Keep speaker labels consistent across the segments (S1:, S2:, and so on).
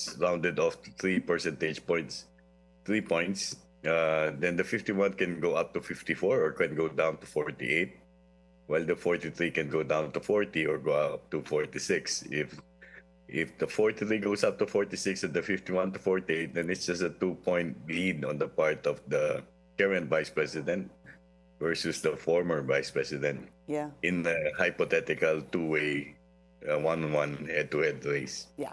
S1: is rounded off to 3 percentage points, 3 points. Then the 51 can go up to 54 or can go down to 48, while the 43 can go down to 40 or go up to 46. If the 43 goes up to 46 and the 51 to 48, then it's just a 2-point lead on the part of the current vice president versus the former vice president
S2: Yeah.
S1: in the hypothetical two-way one-on-one head-to-head race.
S2: Yeah.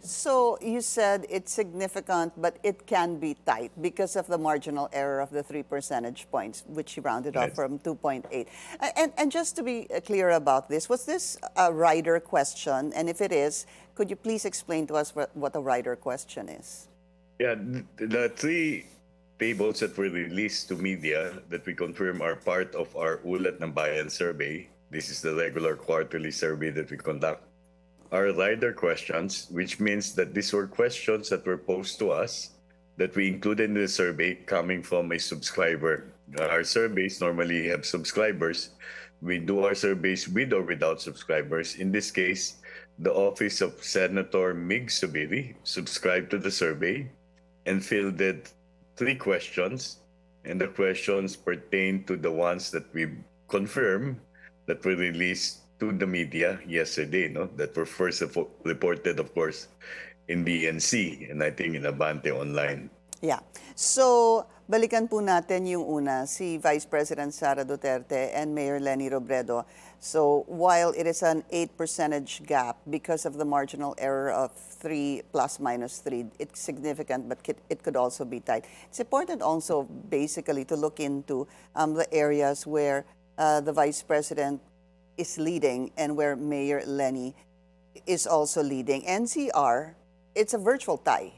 S2: So you said it's significant, but it can be tight because of the marginal error of the 3 percentage points, which you rounded off
S1: Yes.
S2: from 2.8. And just to be clear about this, was this a rider question? And if it is, could you please explain to us what a rider question is?
S1: Yeah, the three tables that were released to media that we confirm are part of our Ulat ng Bayan survey. This is the regular quarterly survey that we conduct. Are rider questions, which means that these were questions that were posed to us that we included in the survey coming from a subscriber. Our surveys normally have subscribers. We do our surveys with or without subscribers. In this case, the office of Senator Mig Subiri subscribed to the survey and fielded 3 questions, and the questions pertain to the ones that we confirm that were released to the media yesterday, no? That were first reported, of course, in BNC and I think in Abante Online.
S2: Yeah. So, balikan po natin yung una, si Vice President Sara Duterte and Mayor Leni Robredo. So, while it is an 8 percentage gap because of the marginal error of 3 plus minus 3, it's significant, but it could also be tight. It's important also, basically, to look into the areas where the Vice President is leading and where Mayor Leni is also leading. NCR, it's a virtual tie.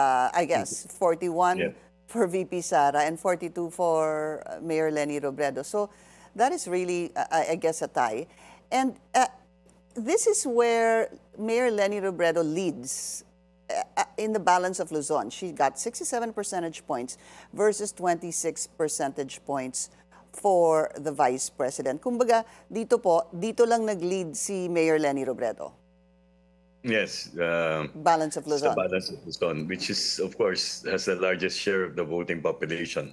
S2: I guess, 41
S1: Yeah.
S2: for VP Sara and 42 for Mayor Leni Robredo. So that is really, I guess, a tie. And this is where Mayor Leni Robredo leads in the balance of Luzon. She got 67 percentage points versus 26 percentage points for the Vice President. Kumbaga, dito lang nag-lead si Mayor Leni Robredo.
S1: Yes,
S2: Balance of
S1: it's the
S2: Luzon.
S1: balance of Luzon, which is, of course, has the largest share of the voting population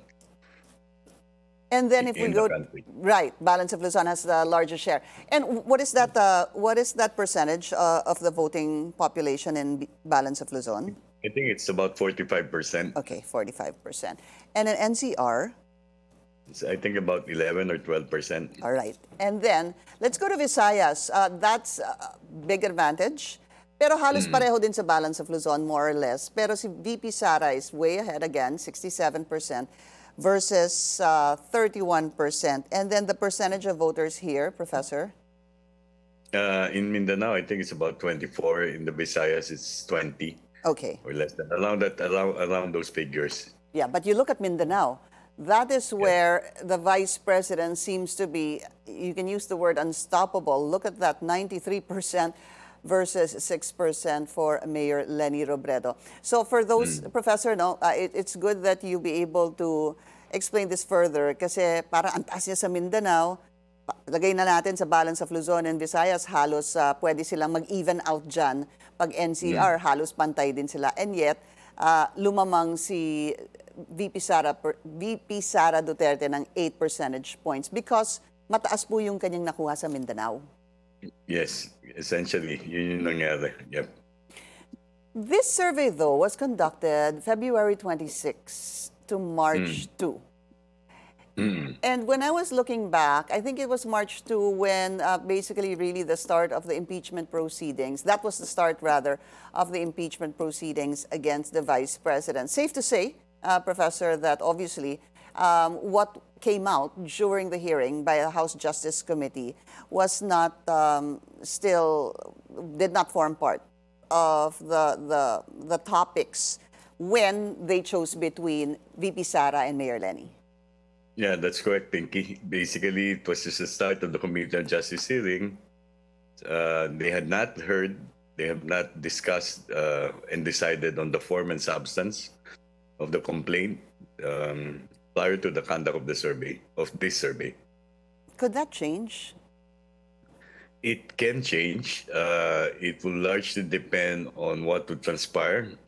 S2: And then if we
S1: in the
S2: go
S1: country.
S2: right, balance of Luzon has the largest share. And what is that? What is that percentage of the voting population in balance of Luzon?
S1: I think it's about 45%.
S2: Okay, 45%. And in NCR,
S1: It's, I think about 11 or 12%.
S2: all right. And then let's go to Visayas. That's a big advantage. Pero halos pareho din sa balance of Luzon, more or less. Pero si VP Sara is way ahead again, 67% versus 31%. And then the percentage of voters here, Professor?
S1: In Mindanao, I think it's about 24. In the Visayas, it's 20
S2: Okay.
S1: or less than around those figures.
S2: Yeah, but you look at Mindanao, that is where the Vice President seems to be, you can use the word unstoppable. Look at that, 93% versus 6% for Mayor Leni Robredo. So for those, Professor, no, it's good that you be able to explain this further kasi parang ang taas niya sa Mindanao, lagay na natin sa balance of Luzon and Visayas, halos pwede silang mag-even out dyan. Pag NCR, halos pantay din sila. And yet, lumamang si VP Sara Duterte ng 8 percentage points because mataas po yung kanyang nakuha sa Mindanao.
S1: Yes, essentially, yun yung nangyari. Yep.
S2: This survey, though, was conducted February 26 to March 2. And when I was looking back, I think it was March 2 when basically really the start of the impeachment proceedings, that was the start rather of the impeachment proceedings against the Vice President. Safe to say, Professor, that obviously what came out during the hearing by the House Justice Committee was not did not form part of the topics when they chose between VP Sara and Mayor Leni.
S1: Yeah, that's correct, Pinky. Basically, it was just the start of the Committee on Justice hearing. They had not heard, they have not discussed and decided on the form and substance of the complaint prior to the conduct of the survey, of this survey.
S2: Could that change?
S1: It can change. It will largely depend on what would transpire